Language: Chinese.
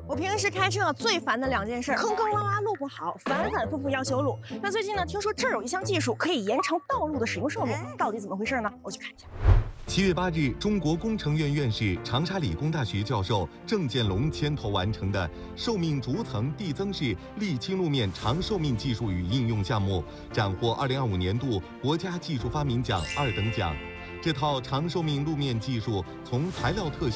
我平时开车最烦的两件事，坑坑洼洼路不好，反反复复要修路。那最近呢，听说这儿有一项技术可以延长道路的使用寿命，到底怎么回事呢？我去看一下。 7月8日，中国工程院院士、长沙理工大学教授郑建龙牵头完成的寿命逐层递增式沥青路面长寿命技术与应用项目，斩获2025年度国家技术发明奖2等奖。这套长寿命路面技术从材料特性